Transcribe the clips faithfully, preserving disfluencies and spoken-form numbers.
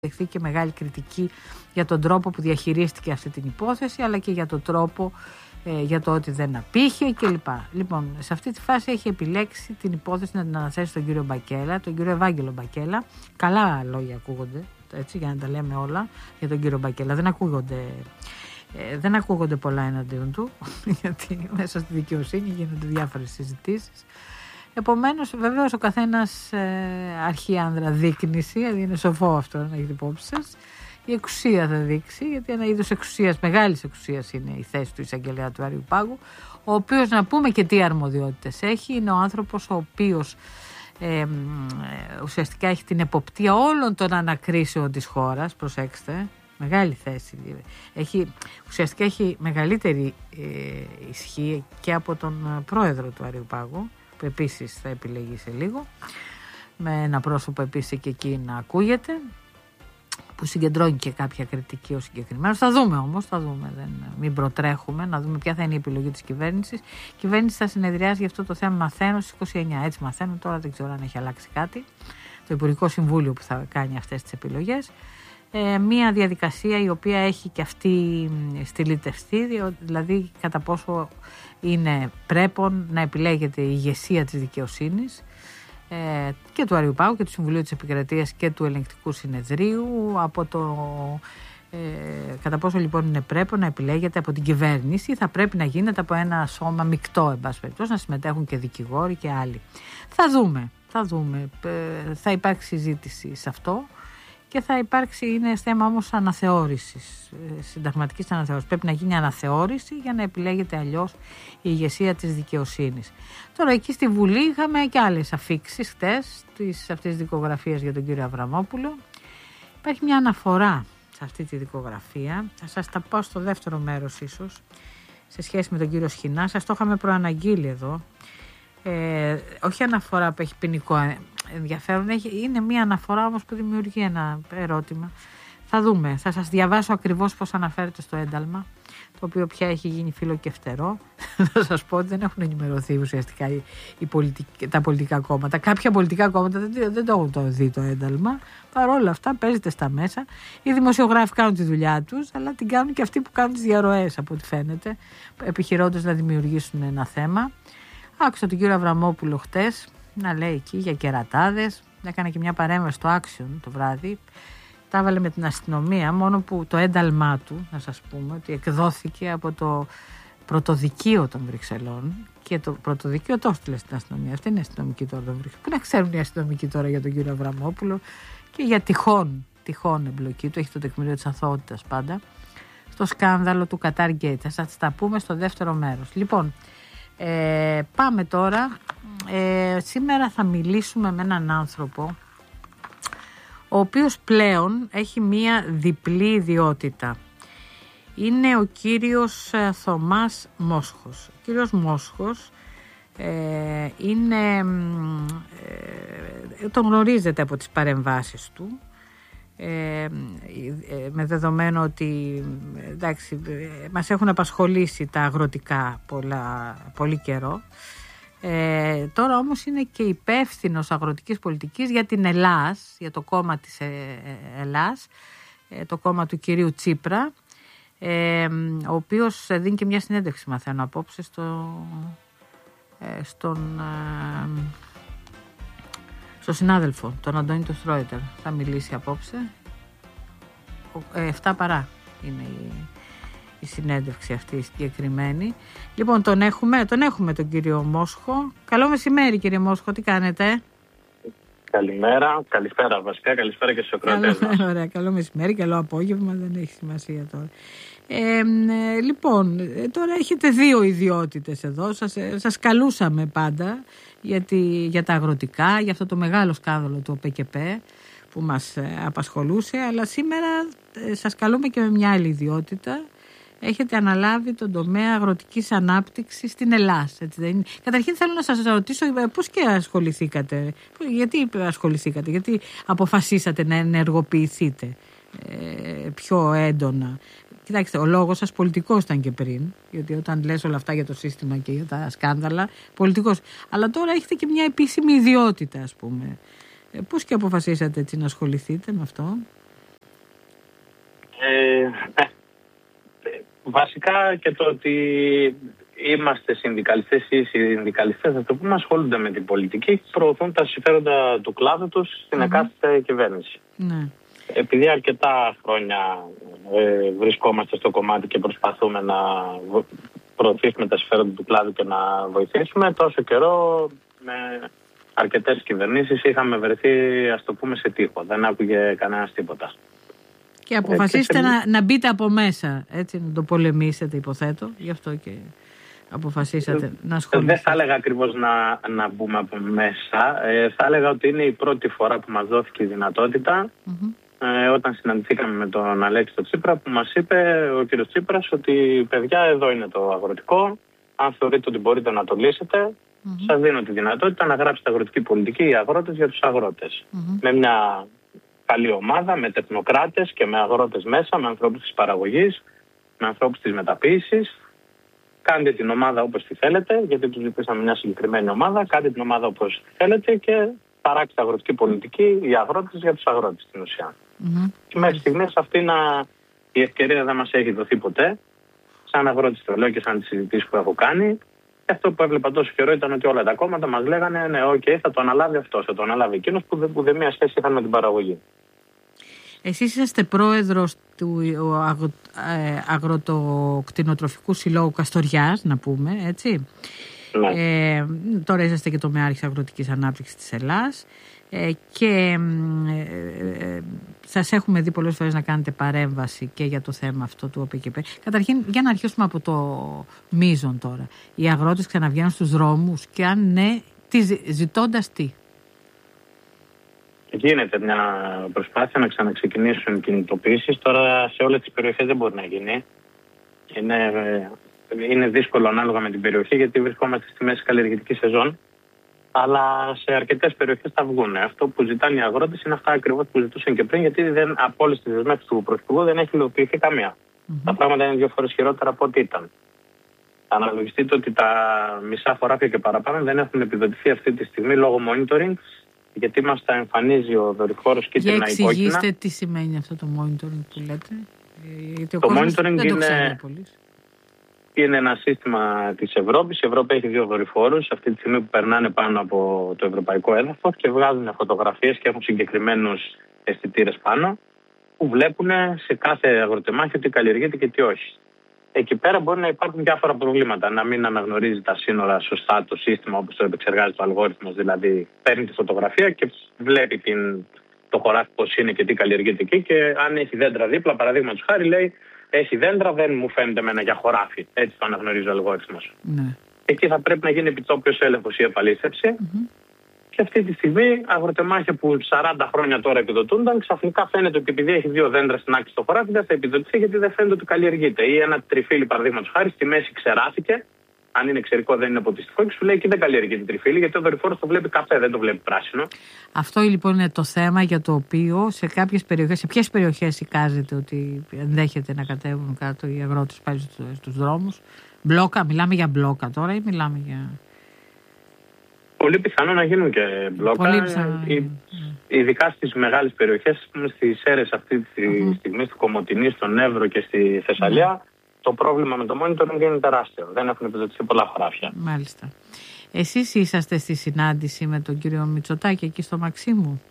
δεχθεί και μεγάλη κριτική για τον τρόπο που διαχειρίστηκε αυτή την υπόθεση, αλλά και για τον τρόπο ε, για το ότι δεν απήχε κλπ. Λοιπόν, σε αυτή τη φάση έχει επιλέξει την υπόθεση να την αναθέσει στον κύριο Μπακέλα, τον κύριο Ευάγγελο Μπακέλα. Καλά λόγια ακούγονται, έτσι, για να τα λέμε όλα για τον κύριο Μπακέλα. Δεν ακούγονται, ε, δεν ακούγονται πολλά εναντίον του, γιατί μέσα στη δικαιοσύνη γίνονται διάφορες συζητήσεις. Επομένως, βεβαίως ο καθένας ε, αρχή άνδρα δείκνηση, δηλαδή είναι σοφό αυτό να έχετε υπόψη σας. Η εξουσία θα δείξει, γιατί ένα είδος εξουσίας, μεγάλης εξουσίας είναι η θέση του εισαγγελέα του Άριου Πάγου, ο οποίος, να πούμε και τι αρμοδιότητες έχει, είναι ο άνθρωπος ο οποίος ε, ε, ουσιαστικά έχει την εποπτεία όλων των ανακρίσεων της χώρας, προσέξτε, μεγάλη θέση. Έχει, ουσιαστικά έχει μεγαλύτερη ε, ισχύ και από τον πρόεδρο του Άριου Πάγου, που επίσης θα επιλεγεί σε λίγο, με ένα πρόσωπο επίσης και εκεί να ακούγεται, που συγκεντρώνει και κάποια κριτική ως συγκεκριμένο. Θα δούμε όμως, θα δούμε, δεν, μην προτρέχουμε, να δούμε ποια θα είναι η επιλογή της κυβέρνησης. Η κυβέρνηση θα συνεδριάσει για αυτό το θέμα, μαθαίνω, στις είκοσι εννιά. Έτσι μαθαίνω, τώρα δεν ξέρω αν έχει αλλάξει κάτι. Το Υπουργικό Συμβούλιο που θα κάνει αυτές τις επιλογές. Ε, μία διαδικασία η οποία έχει και αυτή στυλιτευτεί, δηλαδή κατά πόσο είναι πρέπον να επιλέγεται η ηγεσία της δικαιοσύνης ε, και του Άριου Πάγου και του Συμβουλίου της Επικρατείας και του Ελεγκτικού Συνεδρίου, από το ε, κατά πόσο λοιπόν είναι πρέπον να επιλέγεται από την κυβέρνηση, θα πρέπει να γίνεται από ένα σώμα μεικτό, εν πάση περιπτώσει, να συμμετέχουν και δικηγόροι και άλλοι. Θα δούμε, θα δούμε, ε, θα υπάρξει συζήτηση σε αυτό. Και θα υπάρξει, είναι θέμα όμως αναθεώρησης, συνταγματικής αναθεώρησης. Πρέπει να γίνει αναθεώρηση για να επιλέγεται αλλιώς η ηγεσία της δικαιοσύνης. Τώρα εκεί στη Βουλή είχαμε και άλλες αφίξεις χτες της, αυτής της δικογραφίας για τον κύριο Αβραμόπουλο. Υπάρχει μια αναφορά σε αυτή τη δικογραφία. Θα σας τα πω στο δεύτερο μέρος ίσως, σε σχέση με τον κύριο Σχοινά. Σας το είχαμε προαναγγείλει εδώ. Ε, όχι αναφορά που έχει ποινικό ενδιαφέρον, έχει, είναι μια αναφορά όμως που δημιουργεί ένα ερώτημα. Θα δούμε, θα σας διαβάσω ακριβώς πώς αναφέρεται στο ένταλμα, το οποίο πια έχει γίνει φιλοκεφτερό. Θα σας πω ότι δεν έχουν ενημερωθεί ουσιαστικά οι, οι πολιτικ, τα πολιτικά κόμματα. Κάποια πολιτικά κόμματα δεν, δεν το έχουν το δει το ένταλμα. Παρ' όλα αυτά παίζεται στα μέσα. Οι δημοσιογράφοι κάνουν τη δουλειά τους, αλλά την κάνουν και αυτοί που κάνουν τις διαρροές, από ό,τι φαίνεται, επιχειρώντας να δημιουργήσουν ένα θέμα. Άκουσα τον κύριο Αβραμόπουλο χτες να λέει εκεί για κερατάδες. Έκανε και μια παρέμβαση στο Action το βράδυ. Τα έβαλε με την αστυνομία, μόνο που το ένταλμά του, να σας πούμε, ότι εκδόθηκε από το πρωτοδικείο των Βρυξελών. Και το πρωτοδικείο το έστειλε στην αστυνομία. Αυτή είναι η αστυνομική τώρα των Βρυξελών. Πού να ξέρουν οι αστυνομικοί τώρα για τον κύριο Αβραμόπουλο και για τυχόν, τυχόν εμπλοκή του. Έχει το τεκμήριο της αθωότητας πάντα. Στο σκάνδαλο του Qatar Gate. Θα σας τα πούμε στο δεύτερο μέρος. Λοιπόν. Ε, πάμε τώρα. Ε, σήμερα θα μιλήσουμε με έναν άνθρωπο ο οποίος πλέον έχει μία διπλή ιδιότητα. Είναι ο κύριος Θωμάς Μόσχος. Ο κύριος Μόσχος ε, είναι, ε, τον γνωρίζετε από τις παρεμβάσεις του. Ε, με δεδομένο ότι εντάξει, μας έχουν απασχολήσει τα αγροτικά πολλά, πολύ καιρό. Ε, τώρα όμως είναι και υπεύθυνος αγροτικής πολιτικής για την Ελλάς, για το κόμμα της Ελλάς, το κόμμα του κυρίου Τσίπρα, ε, ο οποίος δίνει και μια συνέντευξη, μαθαίνω απόψε, στο, ε, στον... Ε, στο συνάδελφο, τον Αντώνη του Στρόιτερ. Θα μιλήσει απόψε. Ε, εφτά παρά είναι η, η συνέντευξη αυτή η συγκεκριμένη. Λοιπόν, τον έχουμε, τον έχουμε τον κύριο Μόσχο. Καλό μεσημέρι, κύριε Μόσχο, τι κάνετε? Καλημέρα, καλησπέρα βασικά, καλησπέρα και στους ακροατές μας. Ωραία, καλό μεσημέρι, καλό απόγευμα, δεν έχει σημασία τώρα. Ε, ε, λοιπόν, τώρα έχετε δύο ιδιότητες εδώ, σας, σας καλούσαμε πάντα γιατί, για τα αγροτικά, για αυτό το μεγάλο σκάνδαλο του ΟΠΕΚΕΠΕ που μας απασχολούσε, αλλά σήμερα ε, σας καλούμε και με μια άλλη ιδιότητα. Έχετε αναλάβει τον τομέα αγροτικής ανάπτυξης στην Ελλάδα. Έτσι δεν είναι? Καταρχήν θέλω να σας ρωτήσω πώς και ασχοληθήκατε, γιατί ασχοληθήκατε, γιατί αποφασίσατε να ενεργοποιηθείτε ε, πιο έντονα. Κοιτάξτε, ο λόγος σας πολιτικός ήταν και πριν, γιατί όταν λες όλα αυτά για το σύστημα και για τα σκάνδαλα, πολιτικός. Αλλά τώρα έχετε και μια επίσημη ιδιότητα, ας πούμε. Ε, πώς και αποφασίσατε έτσι να ασχοληθείτε με αυτό? Ε, βασικά και το ότι είμαστε συνδικαλιστές ή οι συνδικαλιστές, θα το πούμε, ασχολούνται με την πολιτική και προωθούν τα συμφέροντα του κλάδου τους στην mm-hmm. εκάστοτε κυβέρνηση. Mm-hmm. Επειδή αρκετά χρόνια ε, βρισκόμαστε στο κομμάτι και προσπαθούμε να προωθήσουμε τα συμφέροντα του κλάδου και να βοηθήσουμε, τόσο καιρό με αρκετές κυβερνήσεις είχαμε βρεθεί, ας το πούμε, σε τείχο. Δεν άκουγε κανένας τίποτα. Και αποφασίσετε ε, και σε... να, να μπείτε από μέσα, έτσι, να το πολεμήσετε, υποθέτω, γι' αυτό και αποφασίσατε ε, να ασχοληθείτε. Δεν θα έλεγα ακριβώς να, να μπούμε από μέσα. Ε, θα έλεγα ότι είναι η πρώτη φορά που μας δόθηκε η δυνατότητα, mm-hmm. ε, όταν συναντηθήκαμε με τον Αλέξη τον Τσίπρα, που μας είπε ο κύριος Τσίπρας ότι παιδιά, εδώ είναι το αγροτικό, αν θεωρείτε ότι μπορείτε να το λύσετε, mm-hmm. σας δίνω τη δυνατότητα να γράψετε αγροτική πολιτική οι αγρότες για τους αγρότες. Mm-hmm. Με μια καλή ομάδα, με τεχνοκράτες και με αγρότες μέσα, με ανθρώπους της παραγωγής, με ανθρώπους της μεταποίησης. Κάντε την ομάδα όπως τη θέλετε, γιατί τους ζητήσαμε μια συγκεκριμένη ομάδα. Κάντε την ομάδα όπως τη θέλετε και παράξτε αγροτική πολιτική οι αγρότες για τους αγρότες στην ουσία. Mm-hmm. Και μέχρι στιγμής αυτή να... η ευκαιρία δεν μας έχει δοθεί ποτέ. Σαν αγρότης το λέω και σαν τις συζητήσεις που έχω κάνει. Και αυτό που έβλεπα τόσο καιρό ήταν ότι όλα τα κόμματα μας λέγανε ναι, οκ, okay, θα το αναλάβει αυτός, θα το αναλάβει εκείνος που, που δεν μία σχέση είχαν με την παραγωγή. Εσείς είσαστε πρόεδρος του αγρο, ε, Αγροτοκτηνοτροφικού Συλλόγου Καστοριάς, να πούμε, έτσι. Ναι. Ε, τώρα είσαστε και τομεάρχης αγροτικής ανάπτυξης της Ελλάδας ε, και ε, ε, σας έχουμε δει πολλές φορές να κάνετε παρέμβαση και για το θέμα αυτό του ΟΠΕΚΕΠ. Καταρχήν, για να αρχίσουμε από το μείζον τώρα. Οι αγρότες ξαναβγαίνουν στους δρόμους και αν ναι, τι, ζητώντας τι. Γίνεται μια προσπάθεια να ξαναξεκινήσουν κινητοποιήσεις. Τώρα σε όλες τις περιοχές δεν μπορεί να γίνει. Είναι, είναι δύσκολο ανάλογα με την περιοχή, γιατί βρισκόμαστε στη μέση καλλιεργητική σεζόν. Αλλά σε αρκετές περιοχές θα βγουν. Αυτό που ζητάνε οι αγρότες είναι αυτά ακριβώς που ζητούσαν και πριν, γιατί δεν, από όλες τις δεσμεύσεις του Πρωθυπουργού δεν έχει υλοποιηθεί καμία. Mm-hmm. Τα πράγματα είναι δύο φορές χειρότερα από ό,τι ήταν. Αναλογιστείτε ότι τα μισά χωράφια και παραπάνω δεν έχουν επιδοτηθεί αυτή τη στιγμή λόγω monitoring. Γιατί μας τα εμφανίζει ο δορυφόρος κίτρινα υπόκεινα. Για εξηγήστε τι σημαίνει αυτό το monitoring που λέτε. Γιατί το monitoring δεν είναι, το είναι ένα σύστημα της Ευρώπης. Η Ευρώπη έχει δύο δορυφόρους αυτή τη στιγμή που περνάνε πάνω από το ευρωπαϊκό έδαφος και βγάζουν φωτογραφίες και έχουν συγκεκριμένους αισθητήρες πάνω που βλέπουν σε κάθε αγροτεμάχιο τι καλλιεργείται και τι όχι. Εκεί πέρα μπορεί να υπάρχουν διάφορα προβλήματα. Να μην αναγνωρίζει τα σύνορα σωστά το σύστημα όπως το επεξεργάζεται ο αλγόριθμος. Δηλαδή, παίρνει τη φωτογραφία και βλέπει την, το χωράφι πώς είναι και τι καλλιεργείται εκεί. Και αν έχει δέντρα δίπλα, παραδείγματος χάρη, λέει: έχει δέντρα, δεν μου φαίνεται εμένα για χωράφι. Έτσι το αναγνωρίζει ο αλγόριθμος. Ναι. Εκεί θα πρέπει να γίνει επιτόπιος έλεγχος ή επαλήθευση. Mm-hmm. Και αυτή τη στιγμή αγροτεμάχια που σαράντα χρόνια τώρα επιδοτούνταν, ξαφνικά φαίνεται ότι επειδή έχει δύο δέντρα στην άκρη στο χωράφι δεν θα επιδοτηθεί, γιατί δεν φαίνεται ότι καλλιεργείται. Ή ένα τριφύλι, παραδείγματος χάρη, στη μέση ξεράθηκε. Αν είναι εξαιρικό, δεν είναι αποτιστικό, και σου λέει: εκεί δεν καλλιεργείται τριφύλι, γιατί ο δορυφόρος το βλέπει καφέ, δεν το βλέπει πράσινο. Αυτό λοιπόν είναι το θέμα για το οποίο σε κάποιες περιοχές, σε ποιες περιοχές εικάζεται ότι ενδέχεται να κατέβουν κάτω οι αγρότες πάλι στους δρόμους. Μπλόκα, μιλάμε για μπλόκα τώρα ή μιλάμε για. Πολύ πιθανό να γίνουν και μπλόκα, ειδικά στις μεγάλες περιοχές, στις Σέρρες αυτή τη uh-huh. στιγμή, στη Κομοτηνή, στον Εύρο και στη Θεσσαλία. Uh-huh. Το πρόβλημα με το monitoring είναι τεράστιο. Δεν έχουν επιδοτηθεί πολλά χωράφια. Μάλιστα. Εσείς είσαστε στη συνάντηση με τον κύριο Μητσοτάκη εκεί στο Μαξίμου.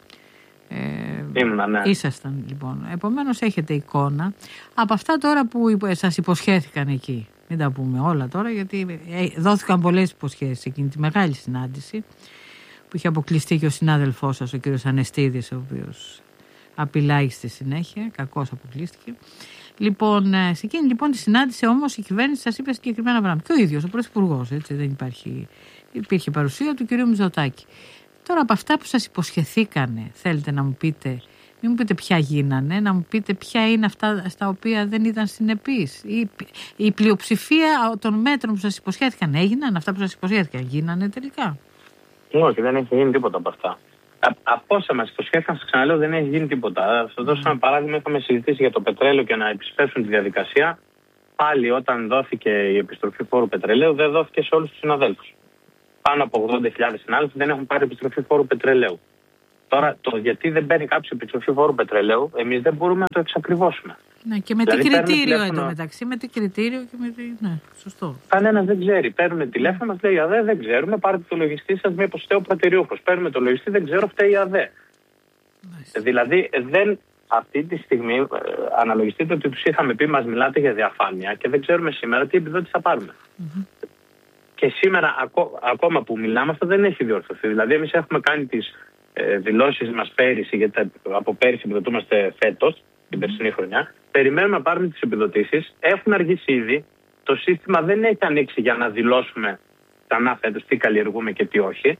Ε, Ήμουνα, ναι. Ήσασταν λοιπόν. Επομένως έχετε εικόνα από αυτά τώρα που σας υποσχέθηκαν εκεί. Μην τα πούμε όλα τώρα, γιατί δόθηκαν πολλές υποσχέσεις εκείνη τη μεγάλη συνάντηση που είχε αποκλειστεί και ο συνάδελφός σας, ο κύριος Ανεστίδης, ο οποίος απειλάει στη συνέχεια, κακώς αποκλείστηκε. Λοιπόν, σε εκείνη λοιπόν τη συνάντηση όμως η κυβέρνηση σας είπε συγκεκριμένα πράγματα. Και ο ίδιος, ο πρωθυπουργός, έτσι, δεν υπάρχει, υπήρχε παρουσία του κυρίου Μητσοτάκη. Τώρα από αυτά που σας υποσχεθήκανε, θέλετε να μου πείτε, μην μου πείτε ποια γίνανε, να μου πείτε ποια είναι αυτά στα οποία δεν ήταν συνεπείς. Η, η πλειοψηφία των μέτρων που σας υποσχέθηκαν έγιναν, αυτά που σας υποσχέθηκαν γίνανε τελικά. Όχι, δεν έχει γίνει τίποτα από αυτά. Από όσα μας υποσχέθηκαν, σας ξαναλέω, δεν έχει γίνει τίποτα. Θα σας δώσω ένα παράδειγμα. Είχαμε συζητήσει για το πετρέλαιο και να επισπεύσουν τη διαδικασία. Πάλι όταν δόθηκε η επιστροφή φόρου πετρελαίου, δεν δόθηκε σε όλους τους συναδέλφους. Πάνω από ογδόντα χιλιάδες συνάδελφοι δεν έχουν πάρει επιστροφή φόρου πετρελαίου. Τώρα, το γιατί δεν παίρνει κάποιο επιστροφή φόρου πετρελαίου, εμείς δεν μπορούμε να το εξακριβώσουμε. Ναι, και με δηλαδή, τι κριτήριο εντωμεταξύ, με τι κριτήριο και με τι. Ναι, σωστό. Κανένα δεν ξέρει. Παίρνουν τηλέφωνο, μας λέει ΑΔΕ, δεν ξέρουμε. Πάρτε το λογιστή σας, μήπως φταίει ο πρατηριούχος. Παίρνουμε το λογιστή, δεν ξέρω, φταίει η ΑΔΕ. Μάλιστα. Δηλαδή, δεν, αυτή τη στιγμή, ε, αναλογιστείτε ότι τους είχαμε πει, μας μιλάτε για διαφάνεια και δεν ξέρουμε σήμερα τι επιδότηση θα πάρουμε. Mm-hmm. Και σήμερα, ακό, ακόμα που μιλάμε, αυτό δεν έχει διορθωθεί. Δηλαδή, εμείς έχουμε κάνει τις ε, δηλώσεις μας πέρυσι, γιατί από πέρυσι επιδοτούμαστε φέτος, την περσινή χρονιά. Περιμένουμε να πάρουμε τις επιδοτήσεις. Έχουν αργήσει ήδη. Το σύστημα δεν έχει ανοίξει για να δηλώσουμε ξανά φέτος τι καλλιεργούμε και τι όχι.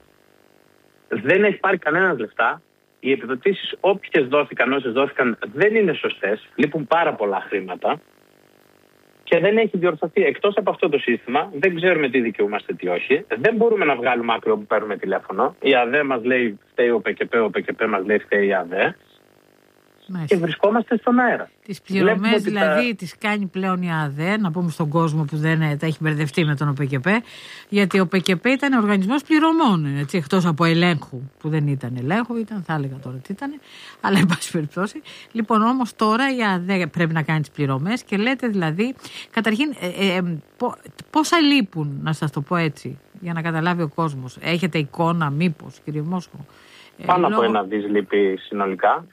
Δεν έχει πάρει κανένας λεφτά. Οι επιδοτήσεις, όποιες δόθηκαν, όσες δόθηκαν, δεν είναι σωστές. Λείπουν πάρα πολλά χρήματα. Και δεν έχει διορθωθεί. Εκτός από αυτό το σύστημα, δεν ξέρουμε τι δικαιούμαστε, τι όχι. Δεν μπορούμε να βγάλουμε άκρη όπου παίρνουμε τηλέφωνο. Η ΑΔΕ μας λέει φταίει ο ΠΚΠ, ο ΠΚΠ μας λέει φταίει η ΑΔΕ. Μάλιστα. Και βρισκόμαστε στον αέρα. Τις πληρωμές δηλαδή τα... τις κάνει πλέον η ΑΔΕ, να πούμε στον κόσμο που δεν τα έχει μπερδευτεί με τον ΟΠΚΠ, γιατί ο ΟΠΚΠ ήταν οργανισμός πληρωμών, έτσι, εκτός από ελέγχου, που δεν ήταν ελέγχου, ήταν, θα έλεγα τώρα τι ήταν, αλλά εν πάση περιπτώσει. Λοιπόν, όμως τώρα η ΑΔΕ πρέπει να κάνει τις πληρωμές και λέτε δηλαδή, καταρχήν, ε, ε, ε, πόσα λείπουν, να σας το πω έτσι, για να καταλάβει ο κόσμος. Έχετε εικόνα, μήπως, κύριε Μόσχο? Πάνω ε, από λόγω... ένα δις λείπει συνολικά.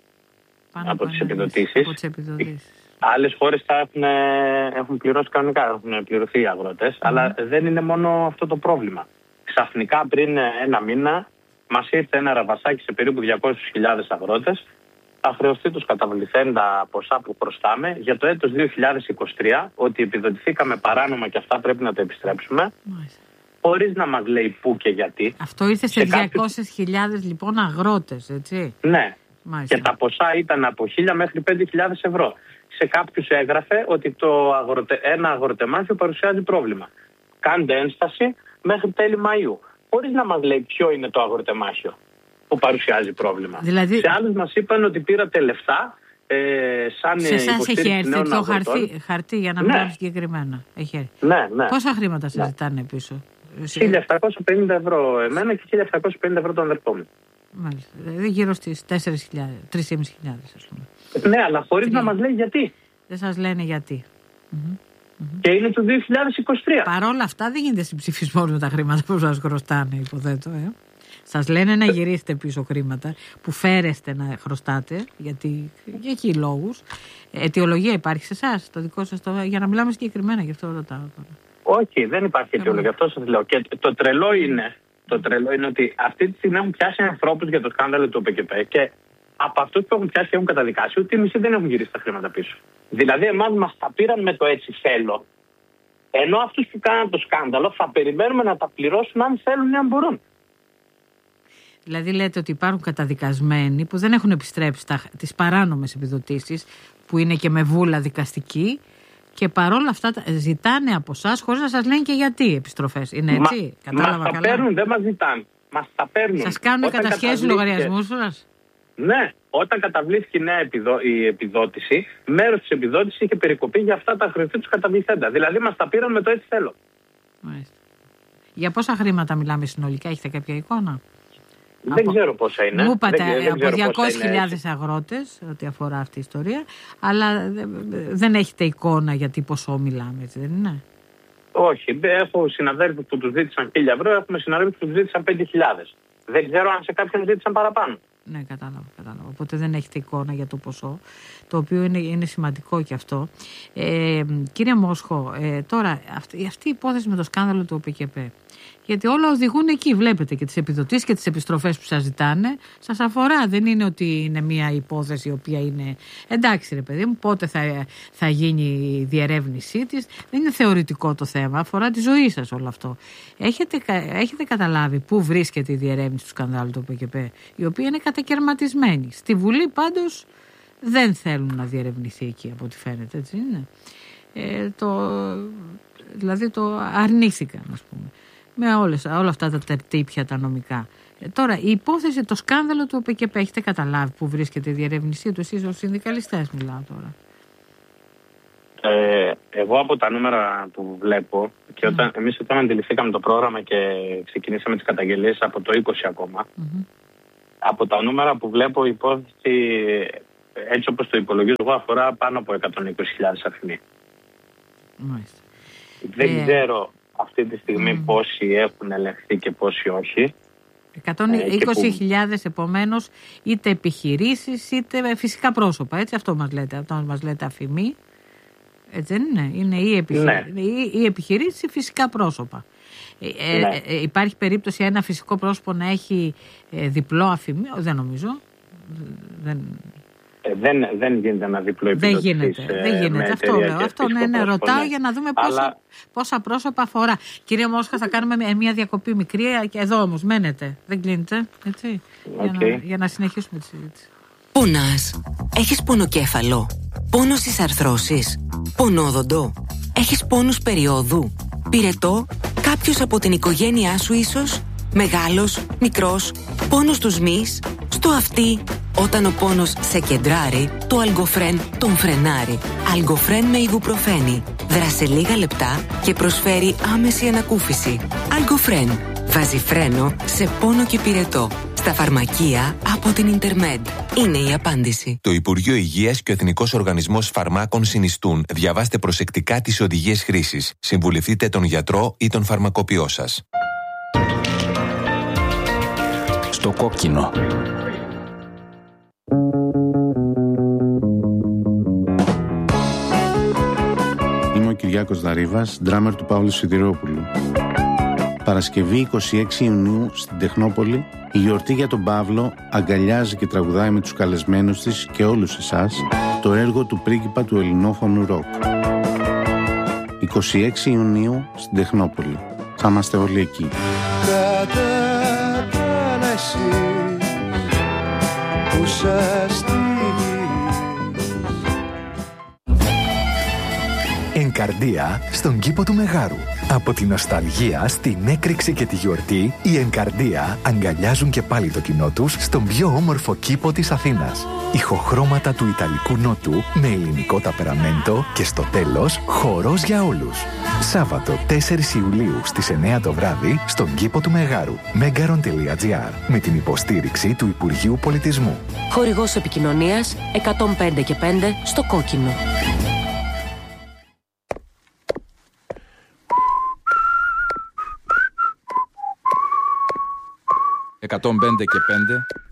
Πάνω από τις επιδοτήσεις. επιδοτήσεις. Άλλες χώρες θα έχουν, έχουν πληρώσει κανονικά, έχουν πληρωθεί οι αγρότες, mm. αλλά δεν είναι μόνο αυτό το πρόβλημα. Ξαφνικά πριν ένα μήνα μας ήρθε ένα ραβασάκι σε περίπου διακόσιες χιλιάδες αγρότες, θα χρεωστεί τους καταβληθέντα ποσά που χρωστάμε για το έτος δύο χιλιάδες είκοσι τρία, ότι επιδοτηθήκαμε παράνομα και αυτά πρέπει να τα επιστρέψουμε, mm. χωρίς να μας λέει πού και γιατί. Αυτό ήρθε σε, σε διακόσιες χιλιάδες κάποιους... λοιπόν αγρότες, έτσι. Ναι. Μάλιστα. Και τα ποσά ήταν από χίλια μέχρι πέντε χιλιάδες ευρώ. Σε κάποιους έγραφε ότι το αγροτε... ένα αγροτεμάχιο παρουσιάζει πρόβλημα. Κάντε ένσταση μέχρι τέλη Μαΐου. Χωρίς να μας λέει ποιο είναι το αγροτεμάχιο που παρουσιάζει πρόβλημα. Δηλαδή... Σε άλλους μας είπαν ότι πήρατε λεφτά ε, σαν σε εσάς έχει έρθει το χαρτί, χαρτί για να μιλάμε ναι. συγκεκριμένα. Έχει έρθει. Ναι, ναι. Πόσα χρήματα σας ναι. ζητάνε πίσω? χίλια επτακόσια πενήντα ευρώ εμένα και χίλια επτακόσια πενήντα ευρώ τον αδερφό μου. Μάλιστα. Δηλαδή γύρω στις τέσσερις χιλιάδες, τρεις και μισή χιλιάδες ας πούμε. Ναι, αλλά χωρίς Τρία. να μας λέει γιατί. Δεν σας λένε γιατί. Mm-hmm. Και είναι το δύο χιλιάδες είκοσι τρία. Παρ' όλα αυτά δεν γίνεται συμψηφισμό με τα χρήματα που σας χρωστάνε, υποθέτω. Ε. Σας λένε να γυρίσετε πίσω χρήματα που φέρεστε να χρωστάτε, γιατί για εκεί λόγους. Αιτιολογία υπάρχει σε εσάς, το δικό σας, το, για να μιλάμε συγκεκριμένα, γι' αυτό ρωτάω τώρα. Όχι, δεν υπάρχει αιτιολογία, αυτό σας λέω. Και το τρελό είναι. Το τρελό είναι ότι αυτή τη στιγμή έχουν πιάσει ανθρώπους για το σκάνδαλο του ΟΠΚΠ και από αυτούς που έχουν πιάσει και έχουν καταδικάσει, ούτε οι μισοί δεν έχουν γυρίσει τα χρήματα πίσω. Δηλαδή, εμάς μας τα πήραν με το έτσι θέλω, ενώ αυτούς που κάναν το σκάνδαλο θα περιμένουμε να τα πληρώσουν αν θέλουν ή αν μπορούν. Δηλαδή, λέτε ότι υπάρχουν καταδικασμένοι που δεν έχουν επιστρέψει τις παράνομες επιδοτήσεις, που είναι και με βούλα δικαστική. Και παρόλα αυτά ζητάνε από εσάς χωρίς να σας λένε και γιατί επιστροφές. Είναι έτσι? Μα, Κατάλαβα μας τα καλά. Παίρνουν, δεν μας ζητάνε. Μας τα παίρνουν. Σας κάνουν κατασχέσεις λογαριασμούς σας? Ναι. Όταν καταβλήθηκε η νέα επιδο... η επιδότηση, μέρος της επιδότησης είχε περικοπεί για αυτά τα χρεωστή τους καταβληθέντα. Δηλαδή μας τα πήραν με το έτσι θέλω. Μάλιστα. Για πόσα χρήματα μιλάμε συνολικά, έχετε κάποια εικόνα? Δεν από... ξέρω πόσα είναι. Μου είπατε από διακόσιες χιλιάδες αγρότες, ό,τι αφορά αυτή η ιστορία, αλλά δεν έχετε εικόνα για τι ποσό μιλάμε, έτσι δεν είναι? Όχι. Έχω συναδέλφους που τους ζήτησαν χίλια ευρώ, έχουμε συναδέλφους που τους ζήτησαν πέντε χιλιάδες. Δεν ξέρω αν σε κάποιον ζήτησαν παραπάνω. Ναι, κατάλαβα, κατάλαβα. Οπότε δεν έχετε εικόνα για το ποσό, το οποίο είναι, είναι σημαντικό και αυτό. Ε, κύριε Μόσχο, ε, τώρα αυτή, αυτή η υπόθεση με το σκάνδαλο του ΟΠΚΠ, γιατί όλα οδηγούν εκεί, βλέπετε, και τις επιδοτήσεις και τις επιστροφές που σας ζητάνε, σας αφορά. Δεν είναι ότι είναι μια υπόθεση η οποία είναι εντάξει ρε παιδί μου, πότε θα, θα γίνει η διερεύνησή της. Δεν είναι θεωρητικό το θέμα, αφορά τη ζωή σας όλο αυτό. Έχετε, έχετε καταλάβει πού βρίσκεται η διερεύνηση του σκανδάλου του ΟΠΚΠ, η οποία είναι κατακαιρματισμένη. Στη Βουλή πάντως δεν θέλουν να διερευνηθεί εκεί, από ό,τι φαίνεται, έτσι είναι. Ε, το, δηλαδή το αρνήθηκαν, ας πούμε, με όλες, όλα αυτά τα τερτύπια τα νομικά. Ε, τώρα, η υπόθεση, το σκάνδαλο του ΟΠΚΠ, έχετε καταλάβει που βρίσκεται η διερεύνησή του? Εσείς ως συνδικαλιστές μιλάω τώρα. Ε, εγώ από τα νούμερα που βλέπω, και όταν, mm. εμείς όταν αντιληφθήκαμε το πρόγραμμα και ξεκινήσαμε τις καταγγελίες από το είκοσι ακόμα, mm-hmm. από τα νούμερα που βλέπω η υπόθεση έτσι όπως το υπολογίζω εγώ, αφορά πάνω από εκατόν είκοσι χιλιάδες αφημί. Μάλιστα. Δεν ε... ξέρω αυτή τη στιγμή mm. πόσοι έχουν ελεγχθεί και πόσοι όχι. εκατόν είκοσι χιλιάδες επομένως, είτε επιχειρήσεις είτε φυσικά πρόσωπα, έτσι, αυτό μας λέτε, αυτό μας λέτε αφημί, έτσι δεν είναι, είναι ή, επιχει... ναι. ή, ή επιχειρήσεις ή φυσικά πρόσωπα. Ε, ναι. ε, ε, υπάρχει περίπτωση ένα φυσικό πρόσωπο να έχει ε, διπλό αφημί? Δεν νομίζω. Δεν, ε, δεν, δεν γίνεται ένα διπλό επιδοτήσεις. Δεν γίνεται, ε, δεν γίνεται. Αυτό λέω. Αυτό ναι, ναι, ρωτάω ναι. για να δούμε πόσα, Αλλά... πόσα πρόσωπα αφορά. Κύριε Μόσχα, θα κάνουμε μια διακοπή μικρή και εδώ όμως μένετε. Δεν κλείνετε, έτσι, okay. για, να, για να συνεχίσουμε τη συζήτηση. Πονάς? Έχεις πονοκέφαλο? Πόνο στις αρθρώσεις? Πονόδοντο? Έχεις πόνους περιόδου? Πυρετό? Κάποιος από την οικογένειά σου ίσως? Μεγάλος? Μικρός? Πόνος στους μυς? Στο αυτί? Όταν ο πόνος σε κεντράρει, το Αλγκοφρέν τον φρενάρει. Αλγκοφρέν με ιβουπροφένη. Δράσε λίγα λεπτά και προσφέρει άμεση ανακούφιση. Αλγκοφρέν. Βάζει φρένο σε πόνο και πυρετό. Στα φαρμακεία από την Intermed. Είναι η απάντηση. Το Υπουργείο Υγείας και ο Εθνικός Οργανισμός Φαρμάκων συνιστούν. Διαβάστε προσεκτικά τις οδηγίες χρήσης. Συμβουλευτείτε τον γιατρό ή τον φαρμακοποιό σας. Στο κόκκινο. Είμαι ο Κυριάκος Δαρίβας, ντράμερ του Παύλου Σιδηρόπουλου. Παρασκευή είκοσι έξι Ιουνίου στην Τεχνόπολη, η γιορτή για τον Παύλο αγκαλιάζει και τραγουδάει με τους καλεσμένους της και όλους εσάς το έργο του πρίγκιπα του ελληνόφωνου ροκ. είκοσι έξι Ιουνίου στην Τεχνόπολη. Θα είμαστε όλοι εκεί. Που σας Ενκαρδία στον κήπο του Μεγάρου. Από την νοσταλγία στην έκρηξη και τη γιορτή, οι Ενκαρδία αγκαλιάζουν και πάλι το κοινό τους στον πιο όμορφο κήπο της Αθήνας. Ηχοχρώματα του Ιταλικού Νότου με ελληνικό ταπεραμέντο και στο τέλος χορός για όλους. Σάββατο τέσσερις Ιουλίου στις εννιά το βράδυ στον κήπο του Μεγάρου. megaron τελεία gr με την υποστήριξη του Υπουργείου Πολιτισμού. Χορηγός επικοινωνίας εκατόν πέντε και πέντε στο κόκκινο. εκατόν πέντε και πέντε